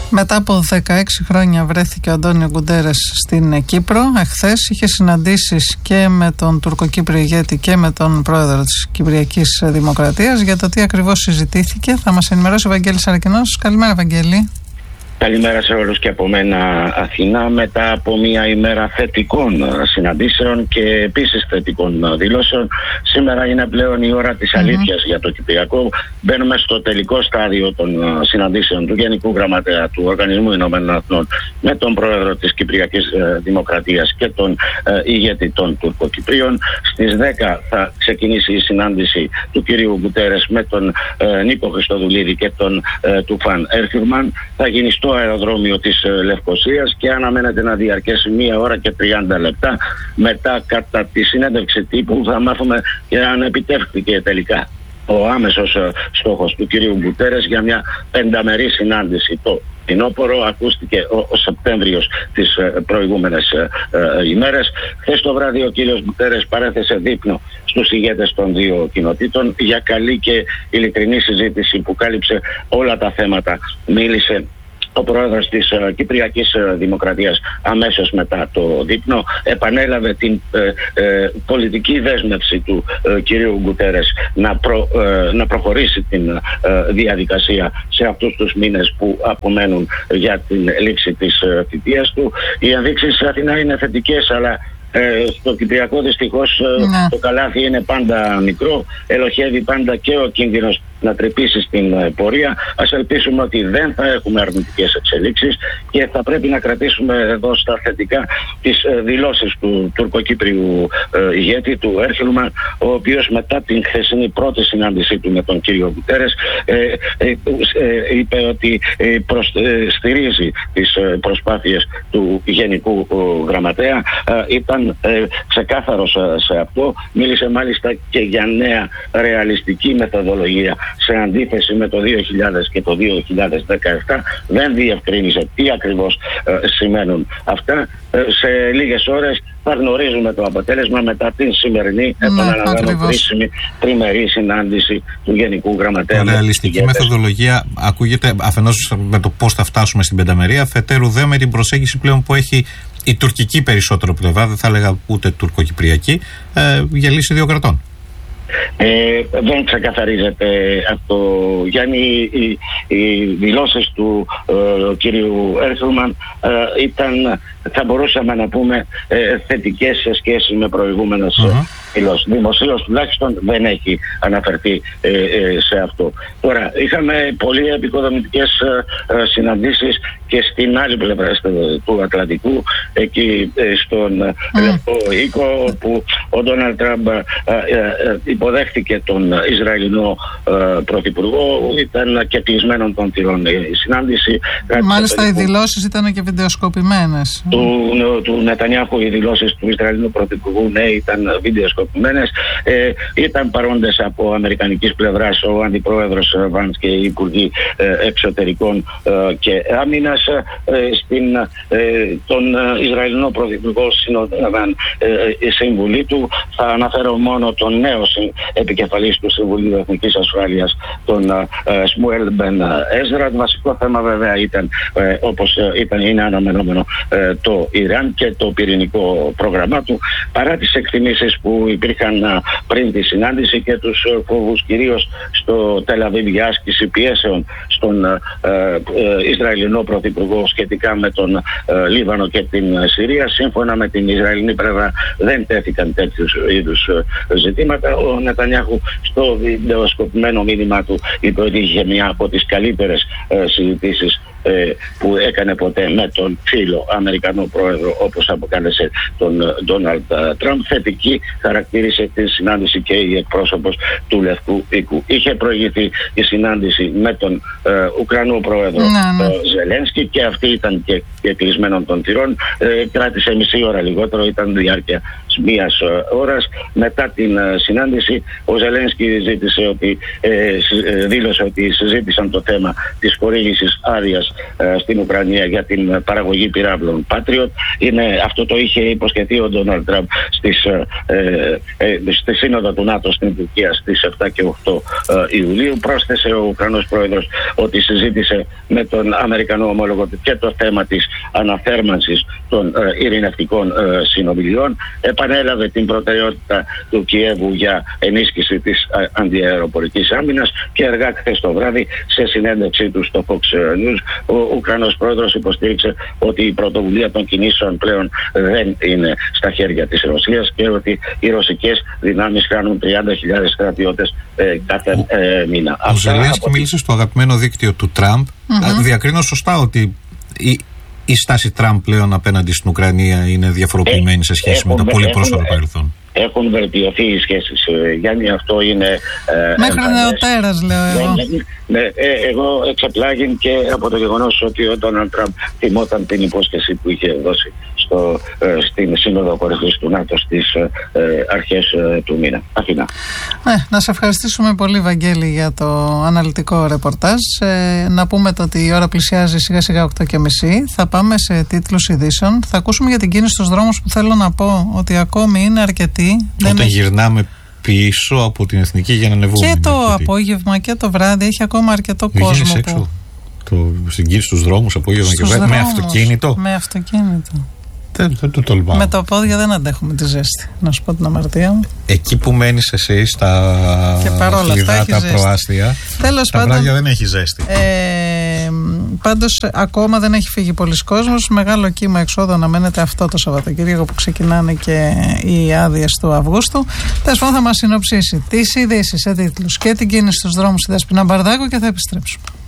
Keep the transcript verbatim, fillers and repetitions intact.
Μετά από δεκαέξι χρόνια βρέθηκε ο Αντώνιο Γκουντέρες στην Κύπρο. Εχθές είχε συναντήσεις και με τον τουρκοκύπριο ηγέτη και με τον πρόεδρο της Κυπριακής Δημοκρατίας. Για το τι ακριβώς συζητήθηκε θα μας ενημερώσει ο Βαγγέλης Αρακινός. Καλημέρα, Βαγγέλη. Καλημέρα σε όλους και από μένα, Αθηνά. Μετά από μια ημέρα θετικών συναντήσεων και επίσης θετικών δηλώσεων, σήμερα είναι πλέον η ώρα της αλήθειας mm-hmm. για το Κυπριακό. Μπαίνουμε στο τελικό στάδιο των συναντήσεων του Γενικού Γραμματέα του Οργανισμού Ηνωμένων Εθνών με τον πρόεδρο της Κυπριακής Δημοκρατίας και τον ε, ηγέτη των Τουρκοκυπρίων. Στις δέκα θα ξεκινήσει η συνάντηση του κυρίου Γκουντέρες με τον ε, Νίκο Χριστοδουλίδη και τον ε, Τουφάν Έρχιουρμαν. Θα γίνει στο αεροδρόμιο της Λευκωσίας και αναμένεται να διαρκέσει μία ώρα και τριάντα λεπτά. Μετά, κατά τη συνέντευξη τύπου, θα μάθουμε και αν επιτεύχθηκε τελικά ο άμεσος στόχος του κυρίου Γκουντέρες για μια πενταμερή συνάντηση. Το φθινόπωρο ακούστηκε ο, ο Σεπτέμβριος τις ε, προηγούμενες ε, ε, ημέρες. Χθες το βράδυ ο κύριος Γκουντέρες παρέθεσε δείπνο στους ηγέτες των δύο κοινοτήτων για καλή και ειλικρινή συζήτηση που κάλυψε όλα τα θέματα. Μίλησε ο πρόεδρος της uh, Κυπριακής uh, Δημοκρατίας αμέσως μετά το δείπνο, επανέλαβε την uh, uh, πολιτική δέσμευση του uh, κυρίου Γκουντέρες να, προ, uh, να προχωρήσει την uh, διαδικασία σε αυτούς τους μήνες που απομένουν για την λήξη της uh, θητείας του. Οι ενδείξεις, Αθηνά, είναι θετικές, αλλά Ε, στο Κυπριακό δυστυχώς ναι. το καλάθι είναι πάντα μικρό, ελοχεύει πάντα και ο κίνδυνος να τρυπήσει στην ε, πορεία. Ας ελπίσουμε ότι δεν θα έχουμε αρνητικές εξελίξεις και θα πρέπει να κρατήσουμε εδώ στα θετικά τις ε, δηλώσεις του τουρκοκύπριου ε, ηγέτη, του Έρχιουρμαν, ο οποίος μετά την χθεσινή πρώτη συνάντησή του με τον κύριο Γκουντέρες ε, ε, ε, είπε ότι ε, προς, ε, στηρίζει τις ε, προσπάθειες του Γενικού ε, Γραμματέα. Ε, ήταν Ε, ξεκάθαρος σε αυτό. Μίλησε μάλιστα και για νέα ρεαλιστική μεθοδολογία σε αντίθεση με το δύο χιλιάδες και το δύο χιλιάδες δεκαεπτά. Δεν διευκρίνησε τι ακριβώς ε, σημαίνουν αυτά. Ε, σε λίγες ώρες θα γνωρίζουμε το αποτέλεσμα μετά την σημερινή ναι, επαναλαμβάνω κρίσιμη τριμερή συνάντηση του Γενικού Γραμματέα. Η ρεαλιστική μεθοδολογία ακούγεται αφενός με το πώς θα φτάσουμε στην πενταμερία, αφετέρου δε με την προσέγγιση πλέον που έχει η τουρκική περισσότερο πλευρά, δεν θα έλεγα ούτε τουρκοκυπριακή, ε, για λύση δύο κρατών. Ε, δεν ξεκαθαρίζεται αυτό, Γιάννη. Οι, οι δηλώσεις του ε, κύριου Έρχιουρμαν ε, ήταν, θα μπορούσαμε να πούμε, ε, θετικές σε σχέση με προηγούμενες uh-huh. δηλώσεις. Δημοσίως τουλάχιστον δεν έχει αναφερθεί ε, ε, σε αυτό. Τώρα, είχαμε πολύ επικοδομητικές ε, συναντήσεις και στην άλλη πλευρά του Ατλαντικού, εκεί ε, στον mm. Λευκό Οίκο, όπου ο Ντόναλντ Τραμπ ε, ε, υποδέχτηκε τον Ισραηλινό ε, πρωθυπουργό. Ήταν και κλεισμένων των θυρών η συνάντηση. Μάλιστα οι δηλώσεις ήταν και βιντεοσκοπημένες. Του, του Νετανιάχου οι δηλώσεις του Ισραηλινού πρωθυπουργού, ναι, ήταν βιντεοσκοπημένες. Ε, ήταν παρόντες από αμερικανικής πλευράς ο αντιπρόεδρος Βαντς και οι υπουργοί ε, εξωτερικών ε, και άμυνας. Ε, στην, ε, τον Ισραηλινό πρωθυπουργό συνόδευαν ε, η συμβουλή του. Θα αναφέρω μόνο τον νέο επικεφαλής του Συμβουλίου Εθνικής Ασφάλειας, τον ε, Σμουέλ Μπεν Έζρα. Το βασικό θέμα βέβαια ήταν, ε, όπως ήταν, είναι αναμενόμενο, ε, το Ιράν και το πυρηνικό πρόγραμμά του, παρά τις εκτιμήσεις που υπήρχαν ε, πριν τη συνάντηση και τους φόβους κυρίως στο Τελ Αβίβ για άσκηση πιέσεων στον ε, ε, Ισραηλινό πρωθυπουργό σχετικά με τον ε, Λίβανο και την Συρία. Σύμφωνα με την Ισραηλινή πλευρά δεν τέθηκαν τέτοιους είδους ε, ζητήματα. Ο Νετανιάχου στο βιντεοσκοπημένο μήνυμα του είπε ότι είχε μια από τις καλύτερες ε, συζητήσεις ε, που έκανε ποτέ με τον φίλο Αμερικανό πρόεδρο, όπως αποκάλεσε τον Ντόναλντ Τραμπ. Θετική χαρακτήρισε τη συνάντηση και η εκπρόσωπος του Λευκού Οίκου. Είχε προηγηθεί η συνάντηση με τον ε, Ουκρανό πρόεδρο ναι, ναι. Ζελένσκι και αυτή ήταν και, και κλεισμένων των θυρών. Ε, κράτησε μισή ώρα λιγότερο, ήταν διάρκεια μίας ώρας. Μετά την uh, συνάντηση ο Ζελένσκι ζήτησε ότι, ε, δήλωσε ότι συζήτησαν το θέμα της χορήγησης άδειας ε, στην Ουκρανία για την παραγωγή πυράβλων Patriot. Είναι, αυτό το είχε υποσχεθεί ο Ντόναλντ Τραμπ στις, ε, ε, στη Σύνοδο του ΝΑΤΟ στην Τουρκία στις επτά και οκτώ ε, Ιουλίου. Πρόσθεσε ο Ουκρανός πρόεδρος ότι συζήτησε με τον Αμερικανό ομόλογο και το θέμα της αναθέρμανσης των ε, ειρηνευτικών ε, συνομιλιών. Επανέλαβε την προτεραιότητα του Κιέβου για ενίσχυση της ε, αντιαεροπορικής άμυνας και αργά χθες το βράδυ σε συνέντευξή του στο Fox News ο Ουκρανός πρόεδρος υποστήριξε ότι η πρωτοβουλία των κινήσεων πλέον δεν είναι στα χέρια της Ρωσίας και ότι οι ρωσικές δυνάμεις χάνουν τριάντα χιλιάδες στρατιώτες ε, κάθε ε, μήνα. Ο Ζελένσκι από... μίλησε στο αγαπημένο δίκτυο του Τραμπ. Mm-hmm. Διακρίνω σωστά ότι η, η στάση Τραμπ πλέον απέναντι στην Ουκρανία είναι διαφοροποιημένη ε, σε σχέση έχουμε, με το πολύ πρόσφατο παρελθόν. Έχουν βελτιωθεί οι σχέσεις, Γιάννη, αυτό είναι... Ε, Μέχρι νεοτέρας, λέω εγώ. Ναι, ε, εγώ εξεπλάγην και από το γεγονός ότι ο Ντόναλντ Τραμπ θυμόταν την υπόσχεση που είχε δώσει στο, ε, στην Σύνοδο Κορυφής του ΝΑΤΟ στις ε, αρχές ε, του μήνα. Αθηνά. Ναι, να σε ευχαριστήσουμε πολύ, Βαγγέλη, για το αναλυτικό ρεπορτάζ. Ε, να πούμε το ότι η ώρα πλησιάζει σιγά σιγά οκτώ και μισή. Θα πάμε σε τίτλους ειδήσεων. Θα ακούσουμε για την κίνηση στους δρόμους που θέλω να πω ότι ακόμη είναι αρκετή. Όταν είναι... γυρνάμε πίσω από την Εθνική για να ανεβούμε. Και το αρκετή. Απόγευμα και το βράδυ έχει ακόμα αρκετό Βγαίνεις κόσμο. Έξω. Που... Το, στην κίνηση στους δρόμους απόγευμα στους και βράδυ. Με αυτοκίνητο. Με αυτοκίνητο. Δεν, δεν το τολμάω. Με τα πόδια δεν αντέχουμε τη ζέστη. Να σου πω την αμαρτία μου. Εκεί που μένεις εσύ στα χλιδάτα προάστια, τέλος τα πάντων, βράδια δεν έχει ζέστη. Ε, πάντως ακόμα δεν έχει φύγει πολλοί κόσμος. Μεγάλο κύμα εξόδου αναμένεται αυτό το Σαββατοκύριακο που ξεκινάνε και οι άδειες του Αυγούστου. Τέλος πάντων, θα μας συνοψίσει τις ειδήσεις σε τίτλους και την κίνηση στους δρόμους η Δέσποινα Μπαρδάκου και θα επιστρέψουμε.